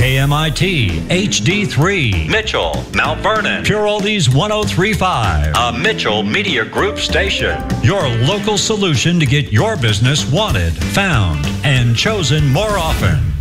KMIT, HD3, Mitchell, Mount Vernon, Pure Oldies 103.5, a Mitchell Media Group station. Your local solution to get your business wanted, found, and chosen more often.